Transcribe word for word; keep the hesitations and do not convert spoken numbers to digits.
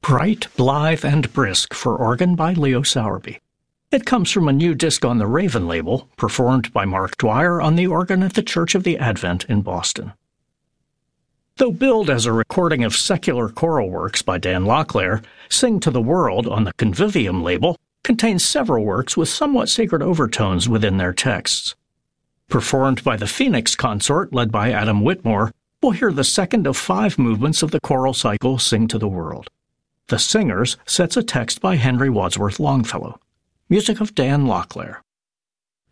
Bright, Blithe, and Brisk for organ by Leo Sowerby. It comes from a new disc on the Raven label, performed by Mark Dwyer on the organ at the Church of the Advent in Boston. Though billed as a recording of secular choral works by Dan Locklear, Sing to the World on the Convivium label contains several works with somewhat sacred overtones within their texts. Performed by the Phoenix Consort, led by Adam Whitmore, we'll hear the second of five movements of the choral cycle Sing to the World. The Singers sets a text by Henry Wadsworth Longfellow. Music of Dan Locklear.